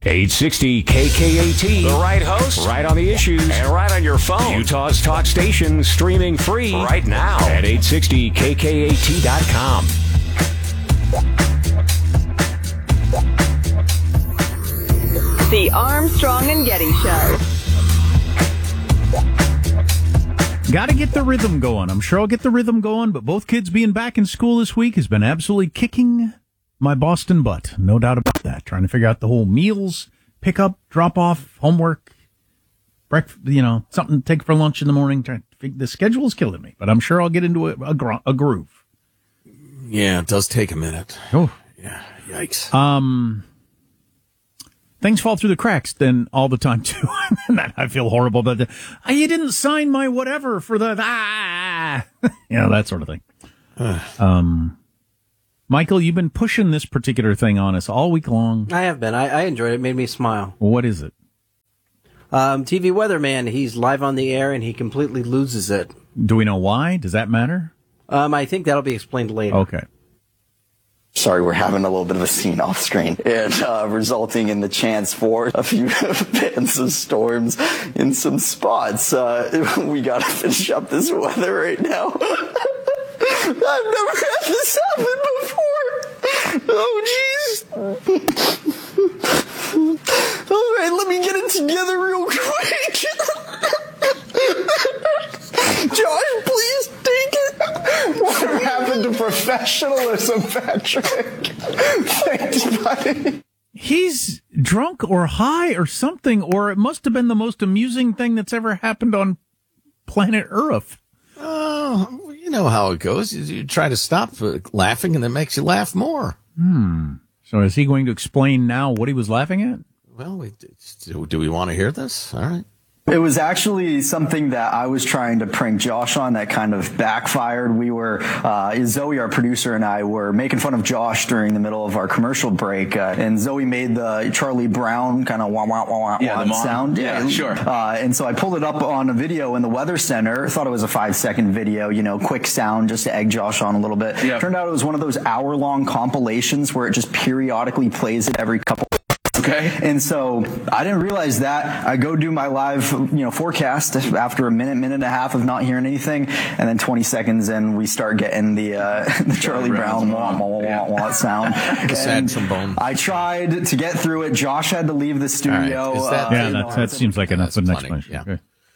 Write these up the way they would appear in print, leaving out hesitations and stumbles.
860 KKAT. The right host, right on the issues, and right on your phone. Utah's talk station, streaming free right now at 860KKAT.com. The Armstrong and Getty Show. Got to get the rhythm going. I'm sure I'll get the rhythm going, but both kids being back in school this week has been absolutely kicking my Boston butt. No doubt about that. Trying to figure out the whole meals, pick up, drop off, homework, breakfast, something to take for lunch in the morning. The schedule's killing me, but I'm sure I'll get into a groove. Yeah, it does take a minute. Oh. Yeah, yikes. Things fall through the cracks then all the time, too. I feel horrible about that. You didn't sign my whatever for the, that sort of thing. Michael, you've been pushing this particular thing on us all week long. I have been. I enjoyed it. It made me smile. What is it? TV weatherman. He's live on the air and he completely loses it. Do we know why? Does that matter? I think that'll be explained later. Okay. Sorry, we're having a little bit of a scene off screen. And resulting in the chance for a few bands of storms in some spots. We got to finish up this weather right now. I've never had this happen before. Oh, jeez. All right, let me get it together real quick. Josh, please take it. What happened to professionalism, Patrick? Thanks, buddy. He's drunk or high or something, or it must have been the most amusing thing that's ever happened on planet Earth. Oh, you know how it goes. You try to stop laughing, and it makes you laugh more. So is he going to explain now what he was laughing at? Well, do we want to hear this? All right. It was actually something that I was trying to prank Josh on that kind of backfired. We were, Zoe, our producer, and I were making fun of Josh during the middle of our commercial break. And Zoe made the Charlie Brown kind of wah, wah, wah, wah, wah sound. Yeah, sure. And so I pulled it up on a video in the Weather Center. Thought it was a 5-second video, quick sound just to egg Josh on a little bit. Yep. Turned out it was one of those hour-long compilations where it just periodically plays it every couple. Okay. And so I didn't realize that. I go do my live, forecast after a minute and a half of not hearing anything. And then 20 seconds in, we start getting the Charlie Brown wah, wah, wah, wah sound. The sad trombone. I tried to get through it. Josh had to leave the studio. Right. That seems like enough of an explanation. Yeah.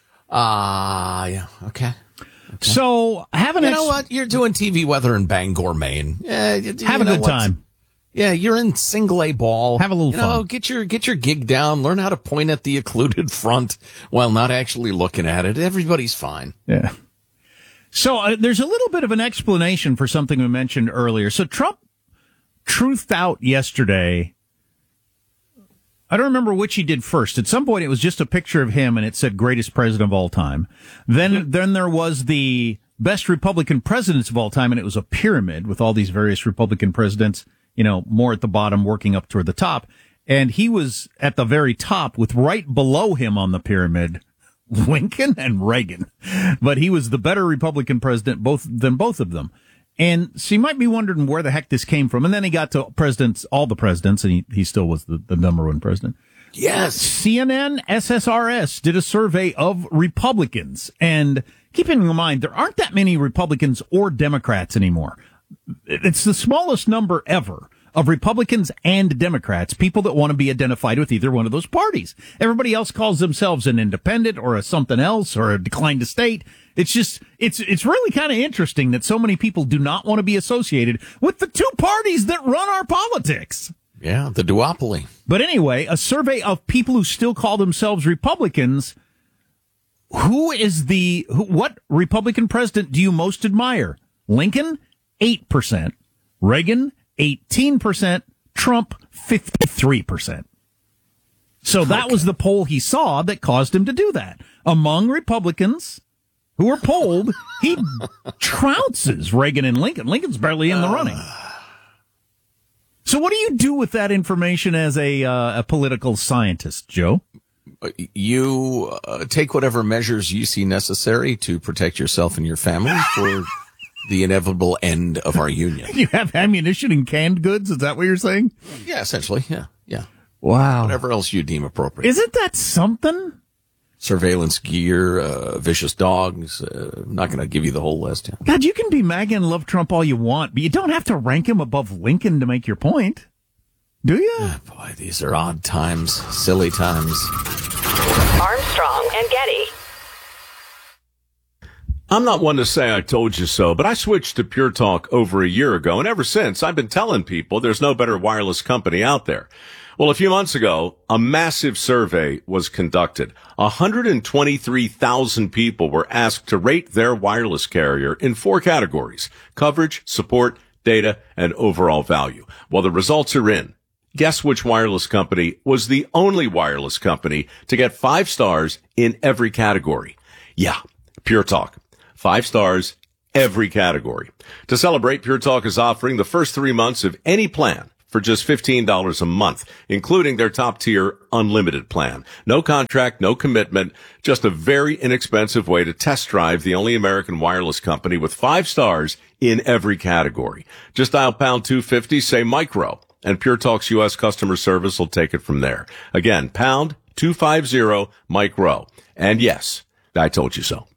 Okay. So you know what? You're doing TV weather in Bangor, Maine. Yeah, have a good time. Yeah, you're in single A ball. Have a little fun. Get your gig down. Learn how to point at the occluded front while not actually looking at it. Everybody's fine. Yeah. So there's a little bit of an explanation for something we mentioned earlier. So Trump truthed out yesterday. I don't remember which he did first. At some point, it was just a picture of him, and it said greatest president of all time. Then there was the best Republican presidents of all time, and it was a pyramid with all these various Republican presidents, more at the bottom, working up toward the top. And he was at the very top with right below him on the pyramid, Lincoln and Reagan. But he was the better Republican president than both of them. And so you might be wondering where the heck this came from. And then he got to all the presidents, and he still was the number one president. Yes. CNN SSRS did a survey of Republicans. And keeping in mind, there aren't that many Republicans or Democrats anymore. It's the smallest number ever of Republicans and Democrats, people that want to be identified with either one of those parties. Everybody else calls themselves an independent or a something else or a declined estate. It's just, it's really kind of interesting that so many people do not want to be associated with the two parties that run our politics. Yeah, the duopoly. But anyway, a survey of people who still call themselves Republicans. What Republican president do you most admire? Lincoln, 8%. Reagan, 18%. Trump, 53%. So that was the poll he saw that caused him to do that. Among Republicans who were polled, he trounces Reagan and Lincoln. Lincoln's barely in the running. So what do you do with that information as a political scientist, Joe? You take whatever measures you see necessary to protect yourself and your family for the inevitable end of our union. You have ammunition and canned goods? Is that what you're saying? Yeah, essentially. Yeah. Wow. Whatever else you deem appropriate. Isn't that something? Surveillance gear, vicious dogs. I'm not going to give you the whole list. God, you can be MAGA and love Trump all you want, but you don't have to rank him above Lincoln to make your point. Do you? Oh, boy, these are odd times, silly times. Armstrong and Getty. I'm not one to say I told you so, but I switched to Pure Talk over a year ago, and ever since I've been telling people there's no better wireless company out there. Well, a few months ago, a massive survey was conducted. 123,000 people were asked to rate their wireless carrier in 4 categories: coverage, support, data, and overall value. Well, the results are in. Guess which wireless company was the only wireless company to get 5 stars in every category? Yeah, Pure Talk. 5 stars, every category. To celebrate, Pure Talk is offering the first 3 months of any plan for just $15 a month, including their top-tier unlimited plan. No contract, no commitment, just a very inexpensive way to test drive the only American wireless company with 5 stars in every category. Just dial pound 250, say micro, and Pure Talk's U.S. customer service will take it from there. Again, pound 250 micro. And yes, I told you so.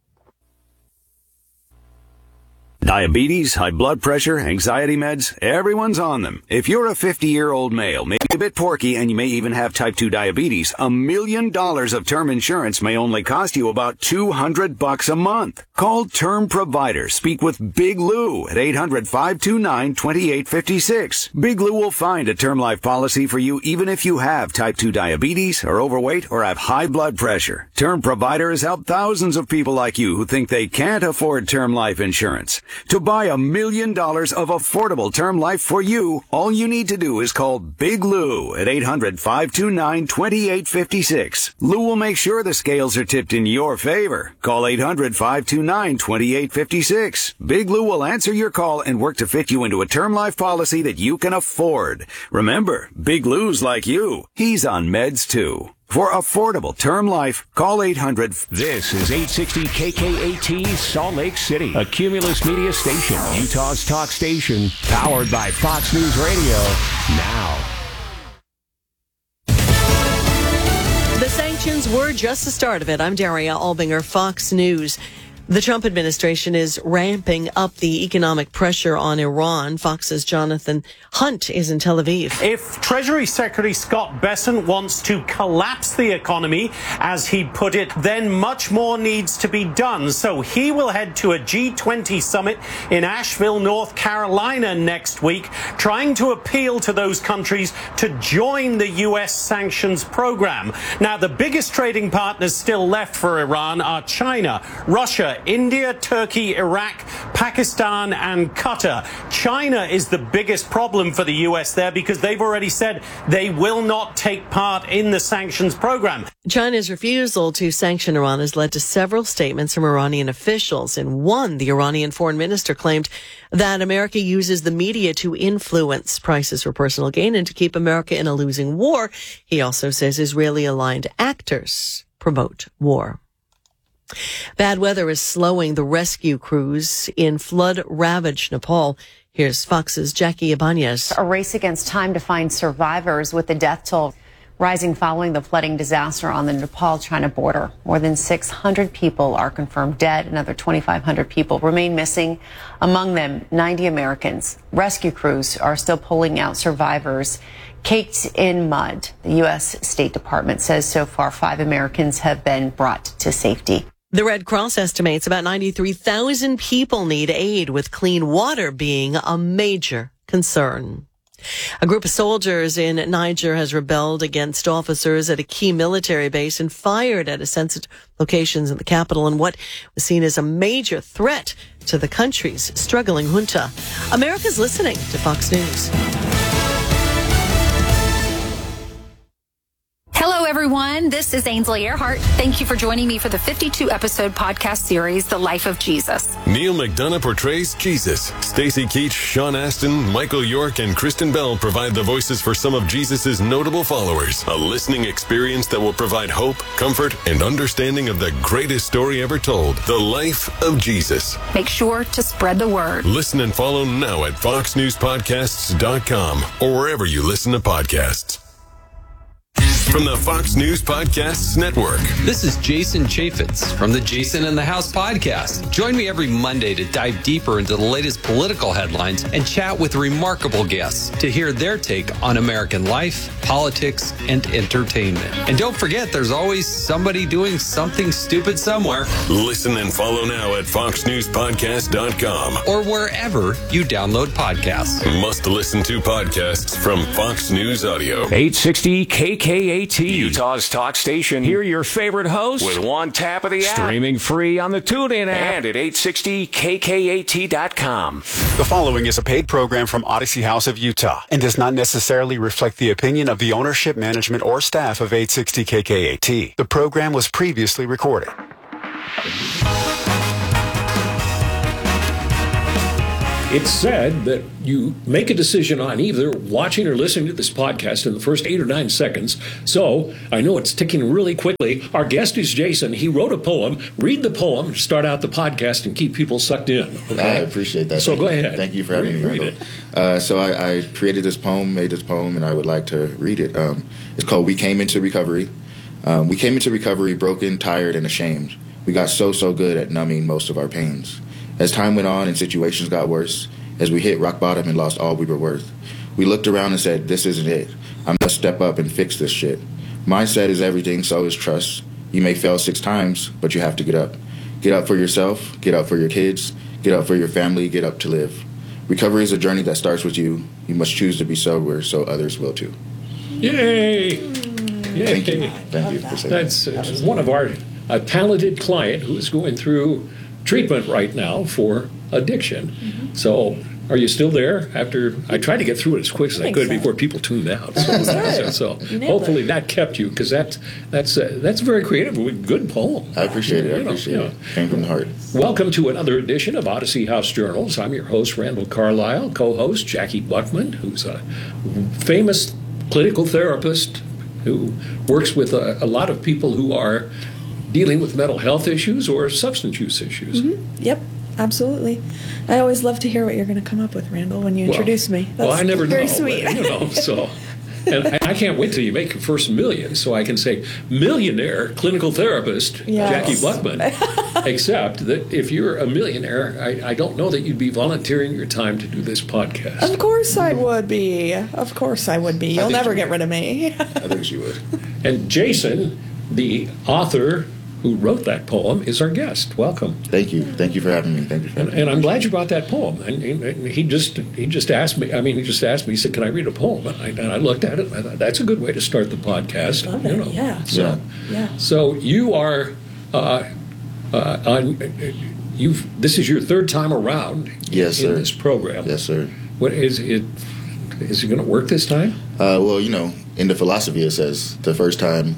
Diabetes, high blood pressure, anxiety meds, everyone's on them. If you're a 50-year-old male, maybe a bit porky, and you may even have type 2 diabetes, $1 million of term insurance may only cost you about $200 a month. Call Term Provider. Speak with Big Lou at 800-529-2856. Big Lou will find a term life policy for you even if you have type 2 diabetes, are overweight, or have high blood pressure. Term Provider has helped thousands of people like you who think they can't afford term life insurance. To buy $1 million of affordable term life for you, all you need to do is call Big Lou at 800-529-2856. Lou will make sure the scales are tipped in your favor. Call 800-529-2856. Big Lou will answer your call and work to fit you into a term life policy that you can afford. Remember, Big Lou's like you. He's on meds too. For affordable term life, call 800. This is 860 KKAT Salt Lake City, a Cumulus Media station, Utah's talk station, powered by Fox News Radio. Now. The sanctions were just the start of it. I'm Daria Albinger, Fox News. The Trump administration is ramping up the economic pressure on Iran. Fox's Jonathan Hunt is in Tel Aviv. If Treasury Secretary Scott Bessent wants to collapse the economy, as he put it, then much more needs to be done. So he will head to a G20 summit in Asheville, North Carolina next week, trying to appeal to those countries to join the U.S. sanctions program. Now, the biggest trading partners still left for Iran are China, Russia, India, Turkey, Iraq, Pakistan, and Qatar. China is the biggest problem for the U.S. there because they've already said they will not take part in the sanctions program. China's refusal to sanction Iran has led to several statements from Iranian officials. In one, the Iranian foreign minister claimed that America uses the media to influence prices for personal gain and to keep America in a losing war. He also says Israeli-aligned actors promote war. Bad weather is slowing the rescue crews in flood-ravaged Nepal. Here's Fox's Jackie Ibanez. A race against time to find survivors, with the death toll rising following the flooding disaster on the Nepal-China border. More than 600 people are confirmed dead. Another 2,500 people remain missing, among them 90 Americans. Rescue crews are still pulling out survivors caked in mud. The U.S. State Department says so far 5 Americans have been brought to safety. The Red Cross estimates about 93,000 people need aid, with clean water being a major concern. A group of soldiers in Niger has rebelled against officers at a key military base and fired at sensitive locations in the capital in what was seen as a major threat to the country's struggling junta. America's listening to Fox News. Hello, everyone. This is Ainsley Earhart. Thank you for joining me for the 52-episode podcast series, The Life of Jesus. Neil McDonough portrays Jesus. Stacey Keach, Sean Astin, Michael York, and Kristen Bell provide the voices for some of Jesus' notable followers. A listening experience that will provide hope, comfort, and understanding of the greatest story ever told, The Life of Jesus. Make sure to spread the word. Listen and follow now at foxnewspodcasts.com or wherever you listen to podcasts. from the Fox News Podcasts Network. This is Jason Chaffetz from the Jason in the House podcast. Join me every Monday to dive deeper into the latest political headlines and chat with remarkable guests to hear their take on American life, politics, and entertainment. And don't forget, there's always somebody doing something stupid somewhere. Listen and follow now at foxnewspodcast.com or wherever you download podcasts. Must listen to podcasts from Fox News Audio. 860 KKAT, Utah's talk station. Hear your favorite host with one tap of the app. Streaming free on the TuneIn app and at 860KKAT.com. The following is a paid program from Odyssey House of Utah and does not necessarily reflect the opinion of the ownership, management, or staff of 860 KKAT. The program was previously recorded. It's said that you make a decision on either watching or listening to this podcast in the first 8 or 9 seconds. So I know it's ticking really quickly. Our guest is Jason. He wrote a poem. Read the poem, start out the podcast, and keep people sucked in. Okay? I appreciate that. So go ahead. Thank you for having me. Read it. So I created this poem, made this poem, and I would like to read it. It's called We Came Into Recovery. We came into recovery broken, tired, and ashamed. We got so good at numbing most of our pains. As time went on and situations got worse, as we hit rock bottom and lost all we were worth, we looked around and said, this isn't it. I must step up and fix this shit. Mindset is everything, so is trust. You may fail 6 times, but you have to get up. Get up for yourself, get up for your kids, get up for your family, get up to live. Recovery is a journey that starts with you. You must choose to be sober so others will too. Yay! Yay. Thank you. Thank you for saying that. That's one of our a talented client who is going through treatment right now for addiction. Mm-hmm. So are you still there after I tried to get through it as quick as I could before people tuned out? So hopefully that kept you, because that's very creative, good poem. I appreciate it. I appreciate it. Came from the heart. Welcome to another edition of Odyssey House Journals. I'm your host, Randall Carlisle, co-host Jackie Buckman, who's a famous clinical therapist who works with a lot of people who are dealing with mental health issues or substance use issues. Mm-hmm. Yep, absolutely. I always love to hear what you're going to come up with, Randall, when you introduce me. That's I never very know. Sweet. So, and I can't wait till you make your first million, so I can say millionaire clinical therapist Jackie Buckman. Except that if you're a millionaire, I don't know that you'd be volunteering your time to do this podcast. Of course I would be. Of course I would be. You'll never get rid of me. I think she would. And Jason, the author who wrote that poem, is our guest. Welcome. Thank you. Thank you for having me. Thank you for having me. And I'm glad you brought that poem. And he just asked me. He said, "Can I read a poem?" And I looked at it and I thought, that's a good way to start the podcast. Love it. Yeah. So you are this is your third time around in this program. Yes, sir. What is it? Is it going to work this time? Well, in the philosophy it says the first time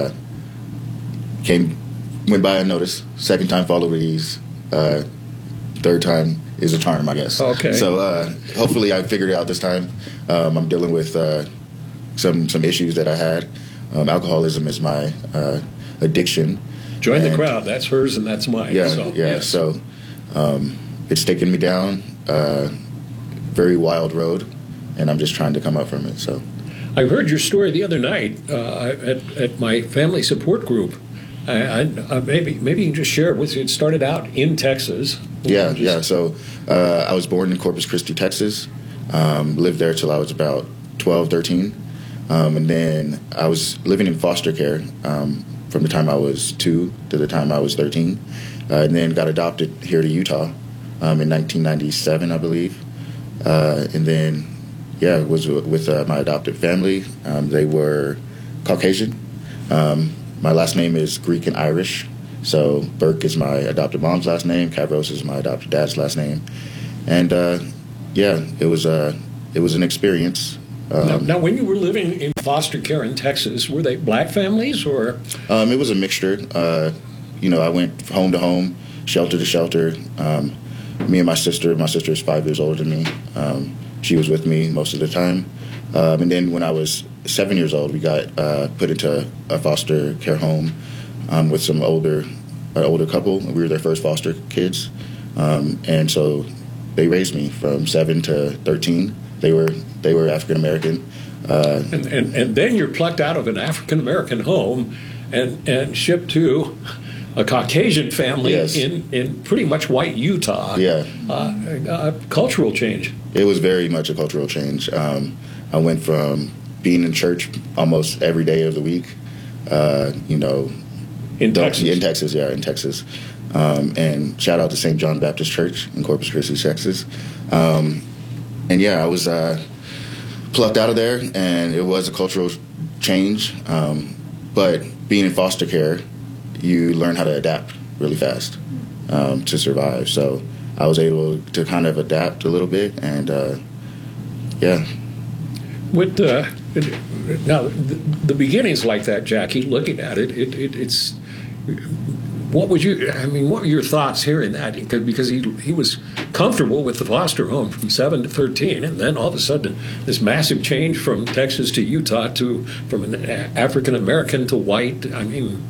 went by unnoticed, second time followed with ease, third time is a charm, I guess. Okay. So hopefully I figured it out this time. I'm dealing with some issues that I had. Alcoholism is my addiction. Join the crowd. That's hers and that's mine. So it's taken me down a very wild road, and I'm just trying to come up from it. So I heard your story the other night at my family support group. Maybe you can just share it with you. It started out in Texas. So I was born in Corpus Christi, Texas. Lived there till I was about 12, 13. And then I was living in foster care from the time I was 2 to the time I was 13. And then got adopted here to Utah in 1997, I believe. And then, was with my adopted family. They were Caucasian. My last name is Greek and Irish, so Burke is my adopted mom's last name. Kavros is my adopted dad's last name, and it was an experience. Now, when you were living in foster care in Texas, were they black families or? It was a mixture. I went home to home, shelter to shelter. Me and my sister is 5 years older than me. She was with me most of the time, and then when I was 7 years old, we got put into a foster care home with some older couple. We were their first foster kids, and so they raised me from 7 to 13. They were African American. And then you're plucked out of an African-American home and shipped to a Caucasian family in pretty much white Utah. Yeah. Cultural change. It was very much a cultural change. I went from being in church almost every day of the week, in Texas. In Texas. And shout out to St. John Baptist Church in Corpus Christi, Texas. I was plucked out of there, and it was a cultural change. But being in foster care, you learn how to adapt really fast to survive. So I was able to kind of adapt a little bit, and With now the beginnings like that, Jackie. Looking at it, it's. What were your thoughts hearing that? Because he was comfortable with the foster home from 7 to 13, and then all of a sudden this massive change from Texas to Utah from an African American to white.